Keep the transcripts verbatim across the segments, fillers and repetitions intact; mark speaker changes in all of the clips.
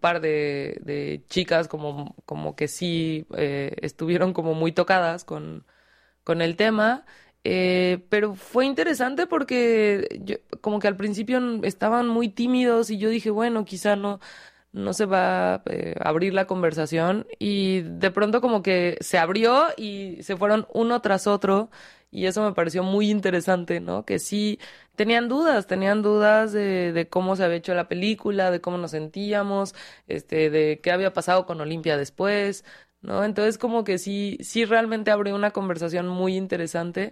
Speaker 1: par de, de chicas como, como que sí eh, estuvieron como muy tocadas con, con el tema. Eh, pero fue interesante porque yo, como que al principio estaban muy tímidos y yo dije, bueno, quizá no, no se va eh, a abrir la conversación, y de pronto como que se abrió y se fueron uno tras otro, y eso me pareció muy interesante, ¿no? Que sí tenían dudas, tenían dudas de, de cómo se había hecho la película, de cómo nos sentíamos, este, de qué había pasado con Olimpia después, ¿no? Entonces como que sí, sí realmente abrió una conversación muy interesante.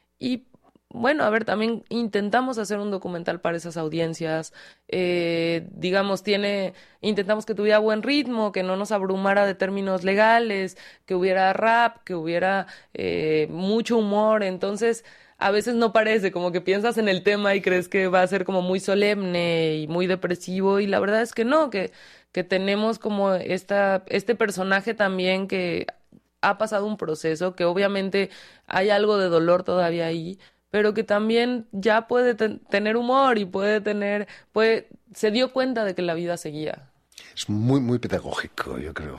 Speaker 1: Y bueno, a ver, también intentamos hacer un documental para esas audiencias. Eh, digamos, tiene, intentamos que tuviera buen ritmo, que no nos abrumara de términos legales, que hubiera rap, que hubiera eh, mucho humor. Entonces, a veces no parece, como que piensas en el tema y crees que va a ser como muy solemne y muy depresivo, y la verdad es que no, que, que tenemos como esta, este personaje también que ha pasado un proceso, que obviamente hay algo de dolor todavía ahí, pero que también ya puede ten- tener humor y puede tener, puede, se dio cuenta de que la vida seguía.
Speaker 2: Es muy, muy pedagógico, yo creo.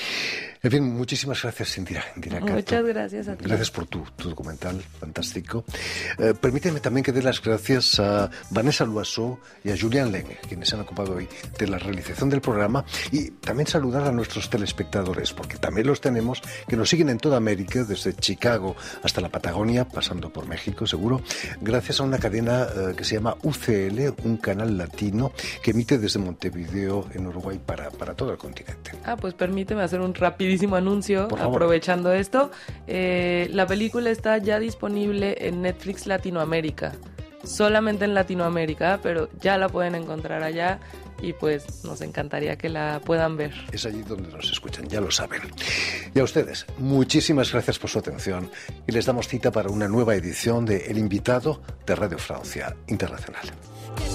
Speaker 2: En fin, muchísimas gracias, Indira. Indira Cato.
Speaker 1: Muchas gracias a ti.
Speaker 2: Gracias por tu, tu documental, fantástico. Eh, permíteme también que dé las gracias a Vanessa Loiseau y a Julián Leng, quienes se han ocupado hoy de la realización del programa, y también saludar a nuestros telespectadores, porque también los tenemos, que nos siguen en toda América, desde Chicago hasta la Patagonia, pasando por México, seguro, gracias a una cadena eh, que se llama U C L, un canal latino que emite desde Montevideo, en Uruguay, para, para todo el continente.
Speaker 1: Ah, pues permíteme hacer un rapidísimo anuncio,
Speaker 2: Por favor.
Speaker 1: aprovechando esto. Eh, la película está ya disponible en Netflix Latinoamérica, solamente en Latinoamérica, pero ya la pueden encontrar allá, y pues nos encantaría que la puedan ver.
Speaker 2: Es allí donde nos escuchan, ya lo saben. Y a ustedes, muchísimas gracias por su atención, y les damos cita para una nueva edición de El Invitado de Radio Francia Internacional.